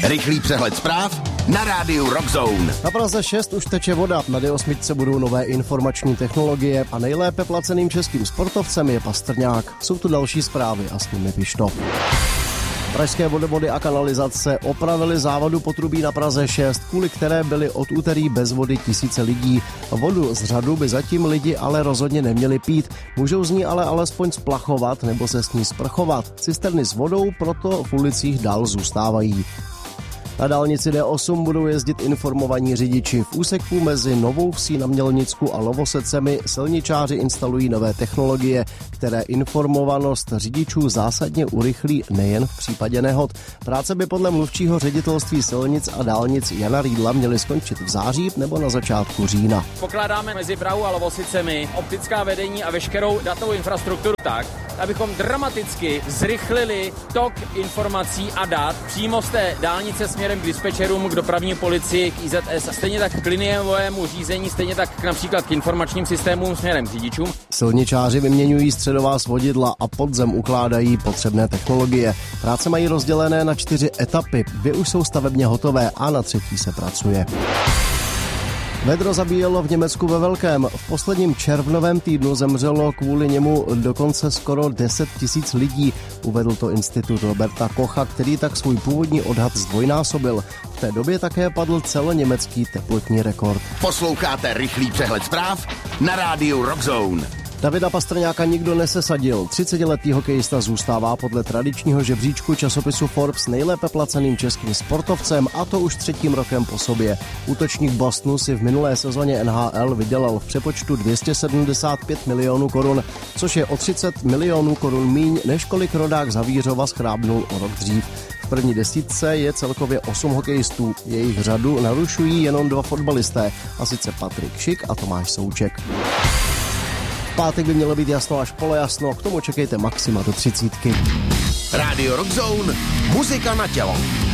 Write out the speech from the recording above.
Rychlý přehled zpráv na rádiu Rock Zone. Na Praze 6 už teče voda, na D8 budou nové informační technologie a nejlépe placeným českým sportovcem je Pastrňák. Jsou tu další zprávy a s nimi Pišto. Pražské vodovody a kanalizace opravili závadu potrubí na Praze 6, kvůli které byly od úterý bez vody tisíce lidí. Vodu z řadu by zatím lidi ale rozhodně neměli pít. Můžou z ní ale alespoň splachovat nebo se s ní sprchovat. Cisterny s vodou proto v ulicích dál zůstávají. Na dálnici D8 budou jezdit informovaní řidiči. V úseku mezi Novou Vsí na Mělnicku a Lovosecemi silničáři instalují nové technologie, které informovanost řidičů zásadně urychlí nejen v případě nehod. Práce by podle mluvčího ředitelství silnic a dálnic Jana Rýdla měly skončit v září nebo na začátku října. Pokládáme mezi Prahou a Lovosicemi optická vedení a veškerou datovou infrastrukturu tak, abychom dramaticky zrychlili tok informací a dat přímo z té dálnice směrem k dispečerům, k dopravní policii, k IZS a stejně tak k liniovému řízení, stejně tak například k informačním systémům směrem k řidičům. Silničáři vyměňují středová svodidla a pod zem ukládají potřebné technologie. Práce mají rozdělené na 4 etapy, 2 už jsou stavebně hotové a na 3. se pracuje. Vedro zabíjelo v Německu ve velkém. V posledním červnovém týdnu zemřelo kvůli němu dokonce skoro 10 000 lidí. Uvedl to institut Roberta Kocha, který tak svůj původní odhad zdvojnásobil. V té době také padl celoněmecký teplotní rekord. Posloucháte rychlý přehled zpráv na rádiu Rock Zone. Davida Pastrňáka nikdo nesesadil. 30letý hokejista zůstává podle tradičního žebříčku časopisu Forbes nejlépe placeným českým sportovcem, a to už 3. rokem po sobě. Útočník Bostonu si v minulé sezóně NHL vydělal v přepočtu 275 milionů korun, což je o 30 milionů korun míň, než kolik rodák Zavířova schrábnul o rok dřív. V první desítce je celkově 8 hokejistů. Jejich řadu narušují jenom 2 fotbalisté, a sice Patrik Šik a Tomáš Souček. V pátek by mělo být jasno až polojasno, k tomu čekejte maxima do 30. Rádio Rock Zone, muzika na tělo.